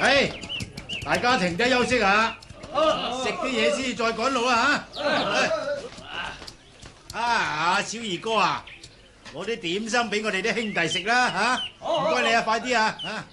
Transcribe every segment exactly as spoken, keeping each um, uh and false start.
哎，大家停低休息下，食啲嘢先再趕路啊吓！啊，阿小二哥啊，攞啲點心俾我哋啲兄弟食啦吓！唔該你啊，快啲啊！啊，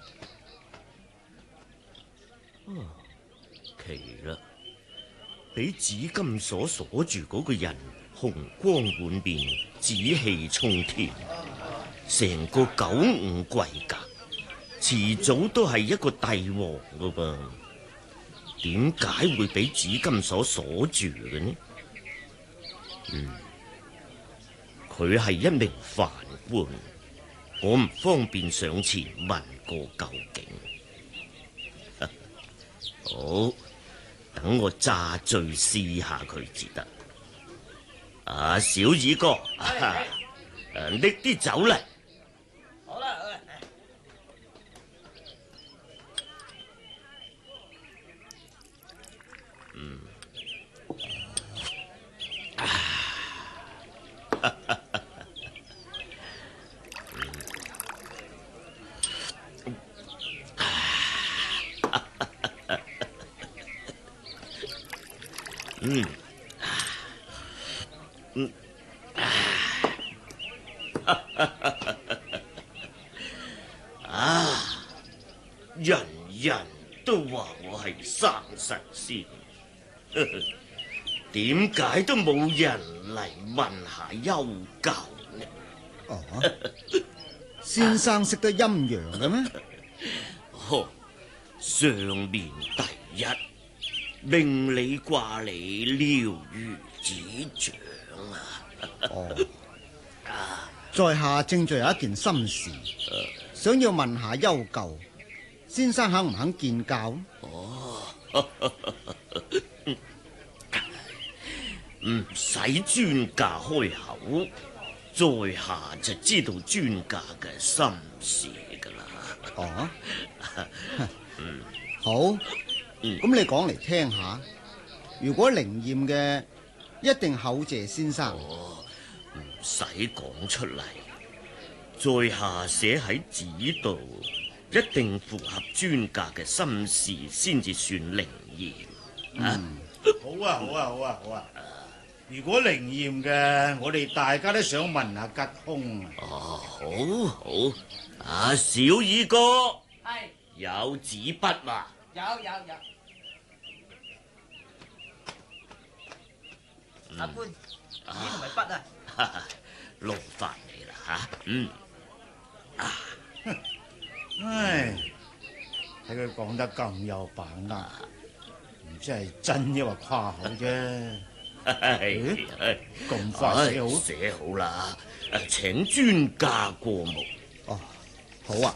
奇啦，俾紫金鎖鎖住嗰個人，紅光滿面，紫氣沖天，成個九五貴格，遲早都係一個帝王噶噃。點解會俾紫金鎖鎖住嘅呢？嗯，佢係一名犯官，我唔方便上前問個究竟。好，等我詐醉試下佢至得。啊，小二哥，誒，拎啲酒嚟。 好啦， 嗯。嗯，嗯，啊！人人都話我係生神仙，點解都冇人嚟問下幽教呢？ 哦，先生識得陰陽嘅咩？ 哦，上面第一。命理掛你了如指掌啊！ 哦，在下正在有一件心事，想要問下幽舊先生肯唔肯見教？ 哦，唔使專家開口，在下就知道專家嘅心事噶啦。 哦，嗯，好。咁、嗯、你講嚟聽下，如果靈驗嘅，一定厚謝先生。 哦，唔使講出嚟，在下寫喺紙度，一定符合專家嘅心事，先至算靈驗。 嗯、啊，好啊，好啊，好啊，好啊！如果靈驗嘅，我哋大家都想問下吉凶啊。 哦，好好，啊，小二哥，係有紙筆嘛？ 有有有。阿官，紙同埋筆啊！ 勞煩你啦吓，嗯，啊， 唉，睇佢講得咁有把握，唔知係真抑或誇口啫。咁快寫好？ 寫好啦，誒，請專家過目。 哦，好啊。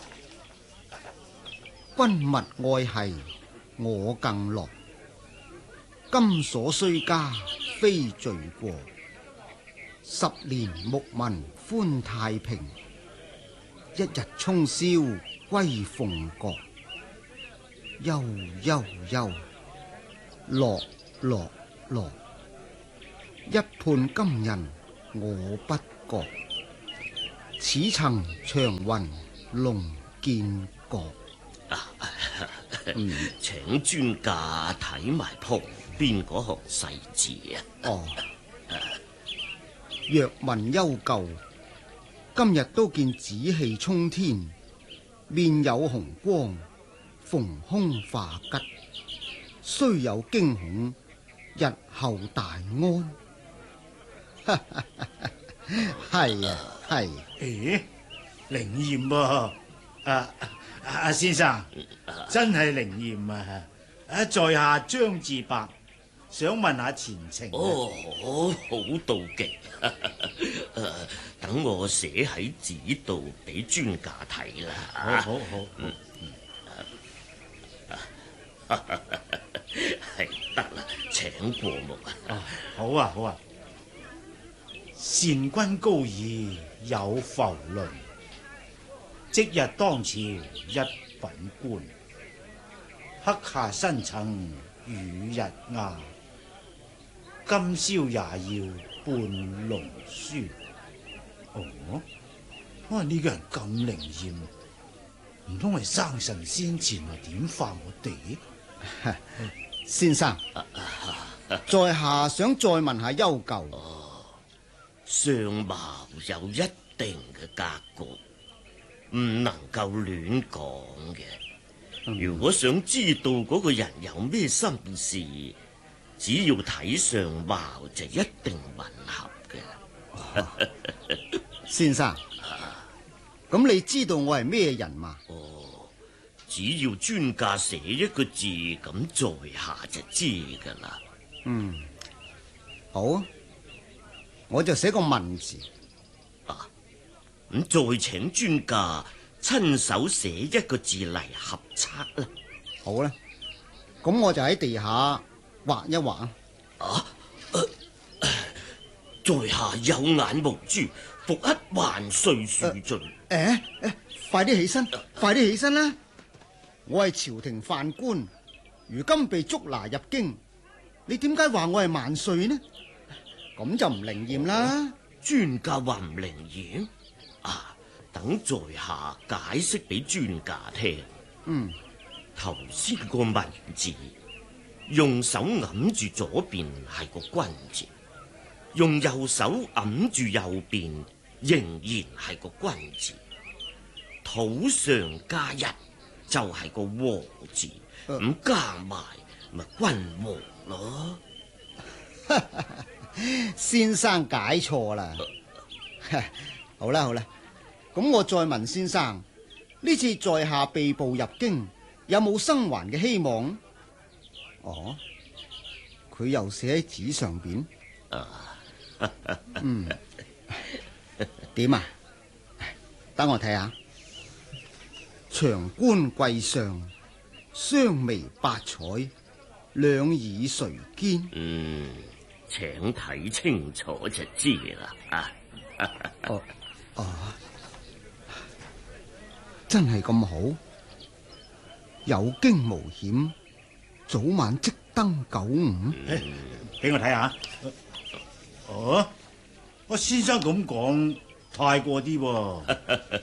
君勿愛繫，我更樂。金鎖雖加，非罪過。十年牧民歡太平，一日沖霄歸鳳閣。悠悠悠，樂樂樂，一判金人我不覺。此曾長雲龍見國。 啊，嗯，請專家睇埋旁邊嗰行細字啊！ 哦，若問幽舊，今日都見紫氣沖天，面有紅光，逢凶化吉，雖有驚恐，日後大安。係啊，係。 咦，靈驗啊！啊阿先生，真係靈驗啊！啊，在下張志伯，想問下前程。 哦，好妒忌，等我寫喺紙度俾專家睇啦。 好好好， 嗯嗯，係得啦，請過目啊！ 好啊好啊，善君高義有浮倫。即日當朝一品官，刻下新層與日亞。今宵也要伴龍書。哦，可能呢個人咁靈驗， 唔通係生神先前嚟點化我哋？ 先生，在下想再問下幽舊。 相貌有一定嘅格局，唔能夠亂講嘅。 嗯、 如果想知道嗰個人有咩心事，只要睇相貌就一定吻合嘅。 哦、先生，咁你知道我係咩人嘛？ 哦，只要專家寫一個字，咁在下就知噶啦。 嗯，好，我就寫個問字。 啊，咁再請專家親手寫一個字嚟合測啦。 好啦，咁我就喺地下畫一畫啊。 啊，呃呃、在下有眼無珠，復刻萬歲恕罪。 誒、呃呃、快啲起身，呃、快啲起身啦！我係朝廷犯官，如今被捉拿入京，你點解話我係萬歲呢？咁就唔靈驗啦。 專家話唔靈驗啊？等在下解釋俾專家聽。 嗯， 頭先個文字，用手揞住左邊係個君字，用右手揞住右邊仍然係個君字，土上加一就係個和字，咁、呃、加埋咪君和咯。 先生解錯啦。好啦好啦，咁我再問先生，呢次在下被捕入京，有冇生還嘅希望？哦，佢又寫喺紙上邊。嗯，點啊？等我睇下。長官貴上，雙眉八彩，兩耳垂肩。 嗯，請睇清楚就知啦。啊， 哦哦，真係咁好，有驚無險，早晚即登九五。 俾我睇下。哦，我先生咁講太過啲喎。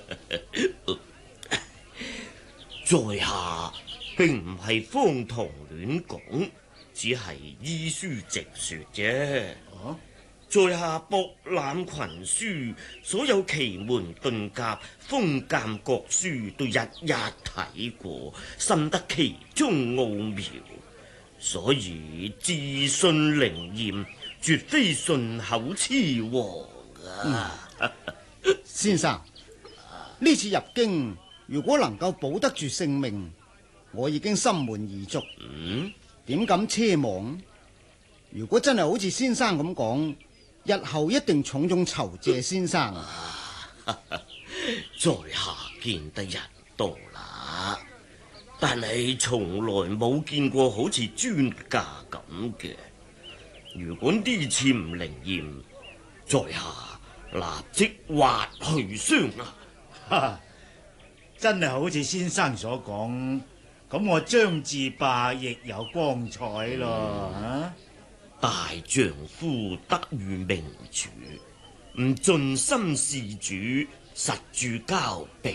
在下並唔係荒唐亂講，只係依書直說啫。 啊， 在下博覽群書，所有奇門遁甲、封鑑各書都日日睇過，深得其中奧妙，所以自信靈驗，絕非順口雌黃啊！ 嗯、先生，呢次入京，如果能夠保得住性命，我已經心滿意足。 嗯，點敢奢望？如果真係好似先生咁講，日後一定重重酬謝先生。 啊、在下見得人多啦，但係從來冇見過好似專家咁嘅。如果呢次唔靈驗，在下立即挖去雙牙。 真係好似先生所講，咁我張志伯亦有光彩咯。嗯啊、 大丈夫得遇明主，唔盡心事主，實鑄交臂。